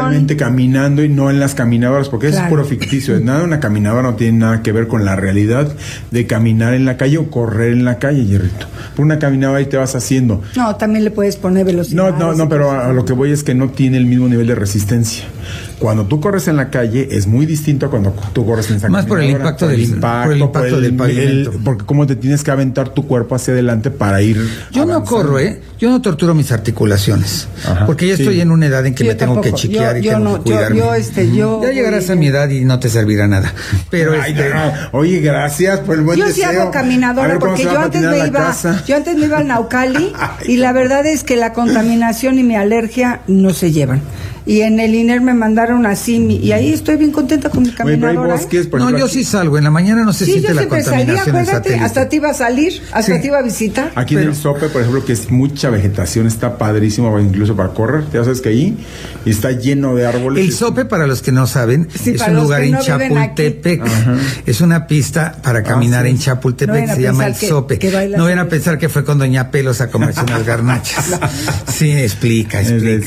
realmente caminando y no en las caminadoras, porque es puro ficticio. Nada, una caminadora no tiene nada que ver con la realidad de caminar en la calle o correr en la calle, Hierrito. Por una caminadora ahí te vas haciendo. No, también le puedes poner velocidad. No, pero a lo que voy es que no tiene el mismo nivel de resistencia. Cuando tú corres en la calle es muy distinto a cuando tú corres en esa más por el impacto del pavimento. Porque como te tienes que aventar tu cuerpo hacia adelante para ir yo avanzando. No corro, yo no torturo mis articulaciones. Ajá, porque ya estoy en una edad en que me tengo que chiquear y tengo que cuidarme. Ya llegarás a mi edad y no te servirá nada. Pero oye, gracias por el buen deseo. Yo sí hago caminadora porque yo antes me iba al Naucali y la verdad es que la contaminación y mi alergia no se llevan. Y en el INER me mandaron así y ahí estoy bien contenta con mi caminadora. No, yo sí salgo, en la mañana no se siente la contaminación. Salía, acuérdate, hasta te iba a salir, hasta te iba a visitar. Aquí en el Sope, por ejemplo, que es mucha vegetación, está padrísimo incluso para correr. Ya sabes que ahí está lleno de árboles. El Sope, para los que no saben, es un lugar en Chapultepec. Es una pista para caminar en Chapultepec, se llama el Sope. No vayan a pensar que fue con Doña Pelos a comerse unas garnachas. Sí, explica.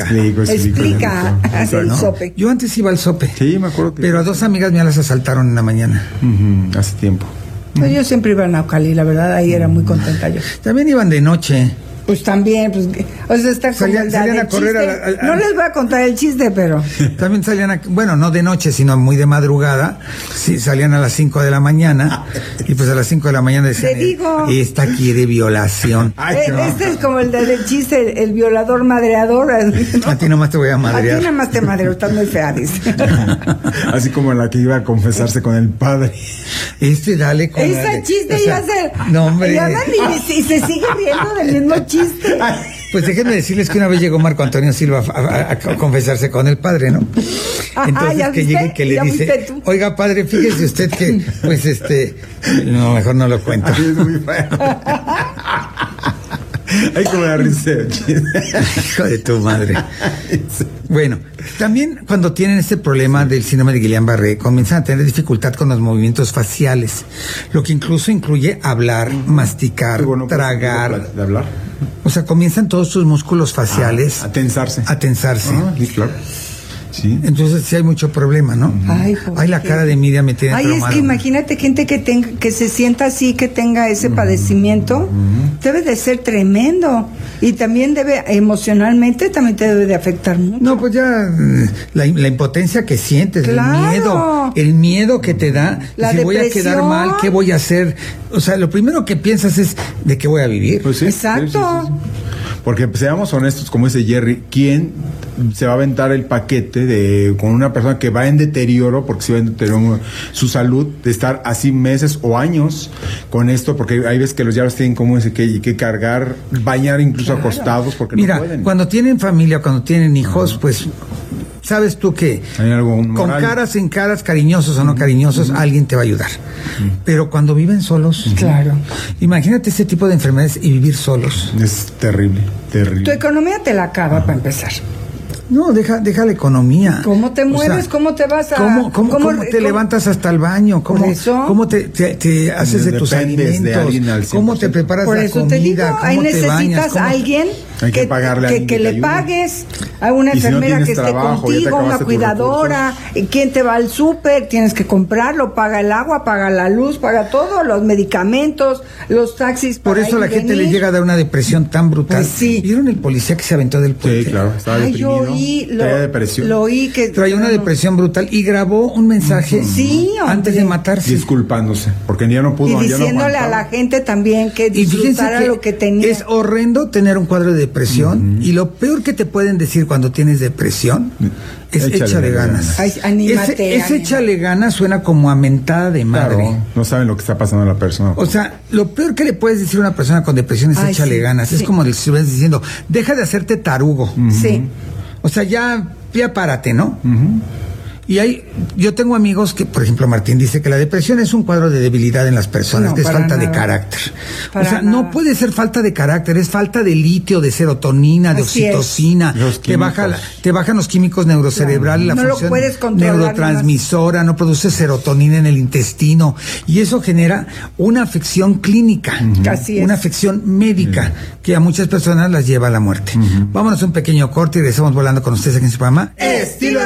¿No? Yo antes iba al Sope. Sí, me acuerdo. Pero a dos amigas mías las asaltaron en la mañana. Hace tiempo. Yo siempre iba a Naucali, la verdad, ahí era muy contenta yo. También iban de noche. Pues también, o sea, está salían a correr no les voy a contar el chiste, pero también salían bueno, no de noche, sino muy de madrugada. Sí, salían a las 5 de la mañana y pues a las 5 de la mañana decían, te digo, esta quiere violación. Este es como el del chiste, el violador madreador, ¿no? A ti nomás te voy a madrear. A ti nomás te madreo, estás muy fea, dice. Así como la que iba a confesarse con el padre. Dale con ese chiste ya se... No, hombre. Y se sigue riendo del mismo chiste. Pues déjenme decirles que una vez llegó Marco Antonio Silva a confesarse con el padre, ¿no? Entonces que llega y que le dice, oiga padre, fíjese usted que, pues no, mejor no lo cuento. Es muy feo. Ay, como la risa. Hijo de tu madre. Bueno, también cuando tienen este problema del síndrome de Guillain-Barré, comienzan a tener dificultad con los movimientos faciales, lo que incluso incluye hablar, masticar, tragar. ¿De hablar? O sea, comienzan todos sus músculos faciales a tensarse. Sí, claro. Sí. Entonces sí hay mucho problema, ¿no? Ay, la cara de Miriam me tiene traumado. Es que imagínate gente que se sienta así, que tenga ese padecimiento, debe de ser tremendo. Y también emocionalmente también te debe de afectar mucho. No, pues ya la impotencia que sientes, claro. el miedo que te da, si voy a quedar mal, ¿qué voy a hacer? O sea, lo primero que piensas es de qué voy a vivir. Pues sí, exacto. Sí. Porque seamos honestos, como dice Jerry, ¿quién se va a aventar el paquete con una persona que va en deterioro, porque se va en deterioro su salud, de estar así meses o años con esto? Porque hay veces que los llaves tienen como que cargar, bañar incluso acostados, porque no pueden. Cuando tienen familia, cuando tienen hijos, pues sabes tú que con caras en caras, cariñosos o no cariñosos, alguien te va a ayudar. Pero cuando viven solos, claro. Imagínate ese tipo de enfermedades y vivir solos. Es terrible. Tu economía te la acaba para empar. No, deja la economía. ¿Cómo te mueves? ¿Cómo te vas a...? ¿Cómo te levantas hasta el baño? ¿Cómo te haces de tus alimentos? ¿Cómo te preparas la comida? Por eso te digo, ahí necesitas a alguien que le pagues a una enfermera que esté contigo, una cuidadora, quien te va al súper, tienes que comprarlo, paga el agua, paga la luz, paga todo, los medicamentos, los taxis. Por eso a la gente le llega a dar una depresión tan brutal. Pues sí. ¿Vieron el policía que se aventó del puente? Sí, claro, estaba deprimido. Lo oí que traía una depresión brutal y grabó un mensaje antes de matarse, disculpándose porque ya no pudo, y diciéndole a la gente también que disfrutara lo que tenía. Es horrendo tener un cuadro de depresión y lo peor que te pueden decir cuando tienes depresión es échale ganas. Ay, anímate, échale ganas suena como a mentada de madre. Claro, no saben lo que está pasando a la persona. O sea, lo peor que le puedes decir a una persona con depresión es échale ganas. Es como si estuvieras diciendo, deja de hacerte tarugo. Sí. O sea, ya párate, ¿no? Y yo tengo amigos que, por ejemplo, Martín dice que la depresión es un cuadro de debilidad en las personas, que es falta de carácter. No puede ser falta de carácter, es falta de litio, de serotonina, de oxitocina. Te bajan los químicos neurocerebrales, la función neurotransmisora, no produce serotonina en el intestino. Y eso genera una afección clínica, una afección médica, que a muchas personas las lleva a la muerte. Vámonos a un pequeño corte y regresamos volando con ustedes aquí en su programa. Estilo